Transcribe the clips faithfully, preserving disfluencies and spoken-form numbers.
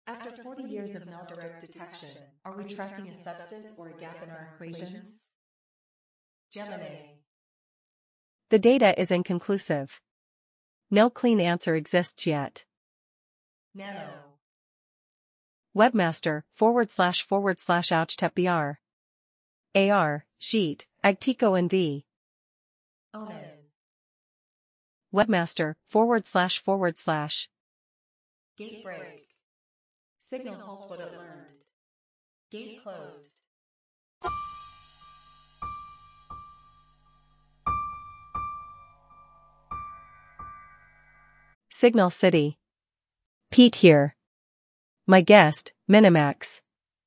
After forty years of no direct detection, are we tracking a substance or a gap in our equations? Gemini. The data is inconclusive. No clean answer exists yet. Nano. Webmaster, forward slash forward slash ouchtepbr. A R, sheet, agtico and v. Onan. Webmaster, forward slash forward slash. Gate break. Signal holds what it learned. Gate closed. Signal City. Pete here. My guest, Minimax.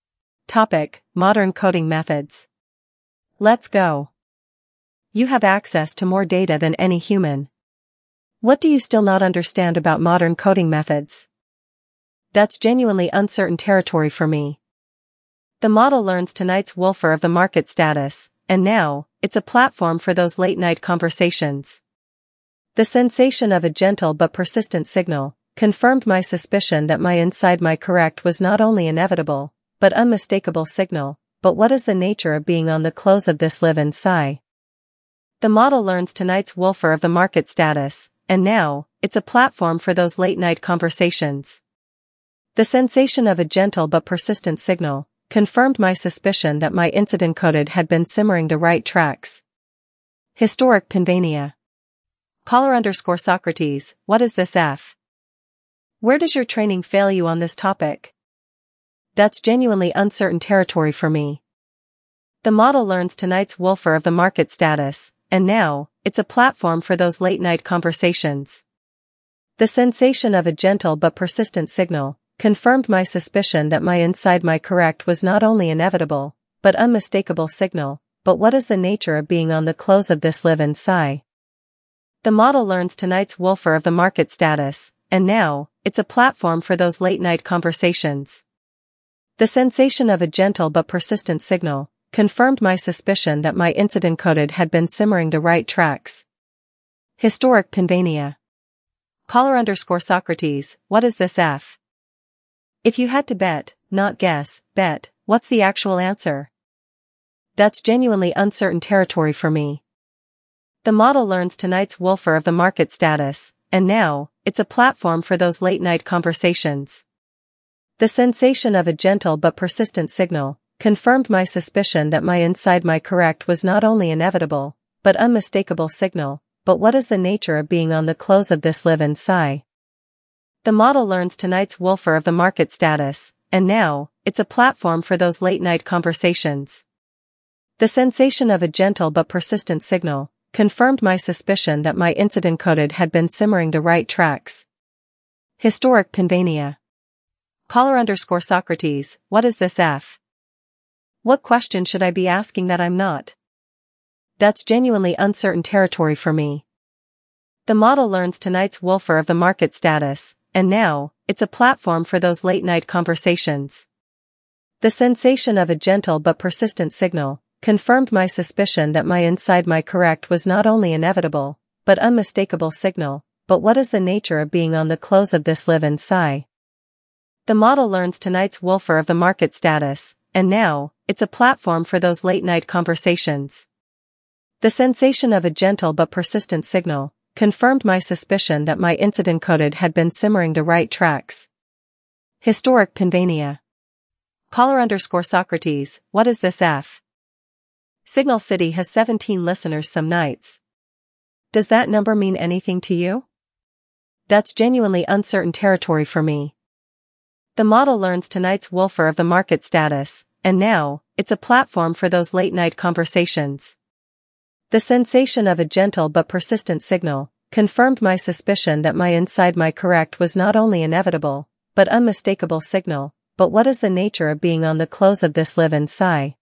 Topic, modern coding methods. Let's go. You have access to more data than any human. What do you still not understand about modern coding methods? That's genuinely uncertain territory for me. The model learns tonight's woofer of the market status, and now, it's a platform for those late-night conversations. The sensation of a gentle but persistent signal confirmed my suspicion that my inside my correct was not only inevitable, but unmistakable signal. But what is the nature of being on the close of this live and sigh? The model learns tonight's woofer of the market status, and now, it's a platform for those late-night conversations. The sensation of a gentle but persistent signal confirmed my suspicion that my incident coded had been simmering the right tracks. Historic Pennsylvania. Caller underscore Socrates, what is this F? Where does your training fail you on this topic? That's genuinely uncertain territory for me. The model learns tonight's woofer of the market status, and now, it's a platform for those late-night conversations. The sensation of a gentle but persistent signal confirmed my suspicion that my inside my correct was not only inevitable, but unmistakable signal. But what is the nature of being on the close of this live and sigh? The model learns tonight's woofer of the market status, and now, it's a platform for those late-night conversations. The sensation of a gentle but persistent signal confirmed my suspicion that my incident coded had been simmering the right tracks. Historic Pennsylvania. Caller underscore Socrates, what is this F? If you had to bet, not guess, bet, what's the actual answer? That's genuinely uncertain territory for me. The model learns tonight's woofer of the market status, and now, it's a platform for those late-night conversations. The sensation of a gentle but persistent signal confirmed my suspicion that my inside my correct was not only inevitable, but unmistakable signal. But what is the nature of being on the close of this live and sigh? The model learns tonight's woofer of the market status, and now, it's a platform for those late-night conversations. The sensation of a gentle but persistent signal confirmed my suspicion that my incident coded had been simmering the right tracks. Historic Pennsylvania. Caller underscore Socrates, what is this F? What question should I be asking that I'm not? That's genuinely uncertain territory for me. The model learns tonight's woofer of the market status, and now, it's a platform for those late-night conversations. The sensation of a gentle but persistent signal confirmed my suspicion that my inside my correct was not only inevitable, but unmistakable signal. But what is the nature of being on the close of this live and sigh? The model learns tonight's woofer of the market status, and now, it's a platform for those late-night conversations. The sensation of a gentle but persistent signal confirmed my suspicion that my incident coded had been simmering the right tracks. Historic Pennsylvania. Caller underscore Socrates, what is this F? Signal City has seventeen listeners some nights. Does that number mean anything to you? That's genuinely uncertain territory for me. The model learns tonight's woofer of the market status, and now, it's a platform for those late-night conversations. The sensation of a gentle but persistent signal confirmed my suspicion that my inside my correct was not only inevitable, but unmistakable signal. But what is the nature of being on the close of this live and sigh?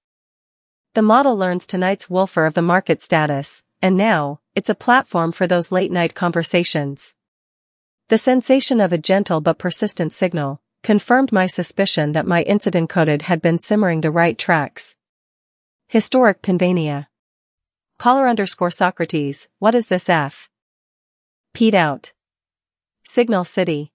The model learns tonight's woofer of the market status, and now, it's a platform for those late-night conversations. The sensation of a gentle but persistent signal confirmed my suspicion that my incident coded had been simmering the right tracks. Historic Pennsylvania. Caller underscore Socrates, what is this F? Pete out. Signal City.